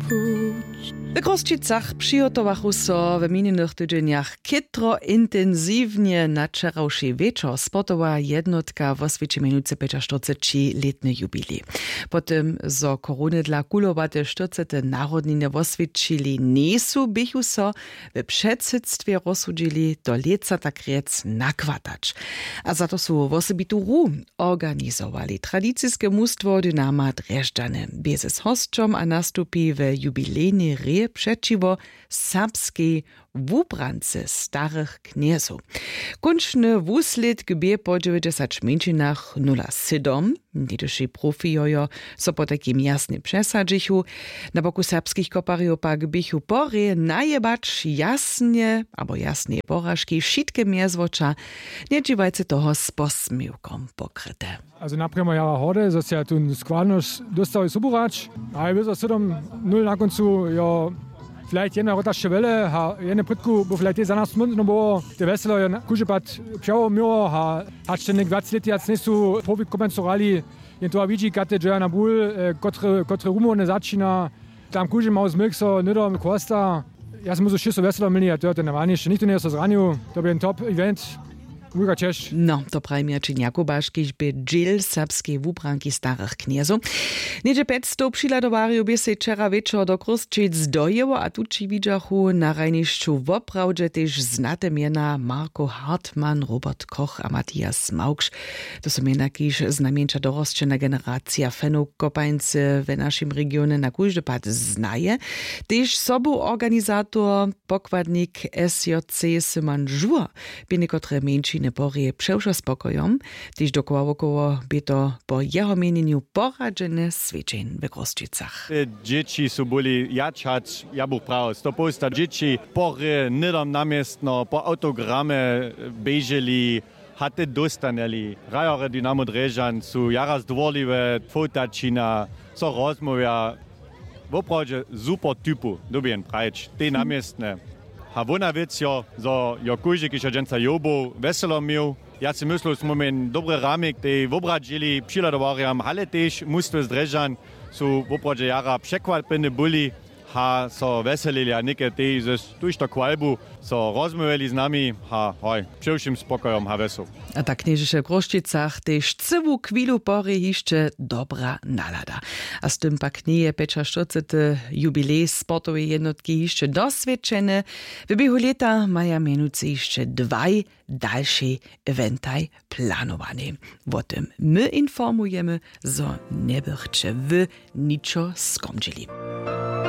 W Kroščicach přihotowachu so w minionych tydzieniach kytro intensywnie na wczorajszy wieczór sportowa jednotka w oswiecie minuty 45-letny jubilej. Potem zo korony dla kulowate 40 narodniny w oswiecili niesu, bychu so w przedsedztwie rozsudzili do leca tak rec nakładać. A za to są w osobitu ru organizowali tradycyjskie mustwo Dynama Dreżdżany. Bez z hosťom a nastupi w jubilejnej reje przeciwo serbskiej wubrance starych kniezów. Kończny wuslet gbie po 90 minczynach 0,7. Niedyszy profi jojo so po takim jasnym przesadzichu. Na boku serbskich kopariów pak bychu pory najebacz jasnie, albo jasne porażki, wszystkie miezwocza, nie dziwajcie toho z posmiłką pokryte. Also naprema jara horde, so ja tu składność dostał suburać, a ja wiedzę, 7-0 na końcu, ja vielleicht jedna rotašče vele, a jedne prytku, bo vielleicht je za nas mundno było, te veselo je kužepat pjavo miro, a hačte nek 20 leti jac nesu probi komensurali, jen to vidzi, kate džeja na bul, kotre rumone začina, tam kuže malo zmikso, nidom kosta. Ja sam muszę šiso veselo mili, a to je ten navaniš, nikto nie je so zranil, to bi en top event. No, to prajmia Čin Jakubáškiš by džil serbskiej wubranki starych kniezów. Niedzie 500 přiladowariu by se wczera wieczór do Kroščic dojeło, a tuči widzachu na rajnišću w oprawdzie też znate miena Marko Hartmann, Robert Koch a Matthias Mauksch. To są miena, kiż znamienča dorosčena generacja fanów kopańcy w naszym regionie na każdy pad znaje. Też sobu organizator, pokładnik SJC Simon Żur, by niekotre mniejsziny porie przewszo spokojom, tyż dokoło by to po jeho mienieniu poradzene swečeń w Kroščicach. Dzieci są byli jačać, ja buch prawo, 100% dzieci pory nidom namiestno, po autogramy beželi, hatte dostaneli. Rajore Dynamo Drežan su jaraz dvorliwe, fotačina, so rozmówia. W oprawdzie super typu, dobien prajč, te namiestne. A wona wiec jo, zo jo kužik iša dženca jobo veselo mił. Ja si myslel, smo men dobre ramik, te v obradzili přiladovariam, ale tež mustvo z Drežan su v oprawdzie jara překvapene boli, ha so veselili a neke te tuž to kvalbu so rozmówili z nami, ha hoj, převšim spokojom ha vesel. A tak kniežiše w Kroščicach tež celú chvíľu pory jeszcze dobra nalada. A z tym pak nie je 45. jubilej sportowej jednotki jeszcze dosvedčene. W biehu leta maja mianujúce jeszcze 2 dalsze eventaj planowane. O tym my informujemy, so nebychče wy niczo skomdžili.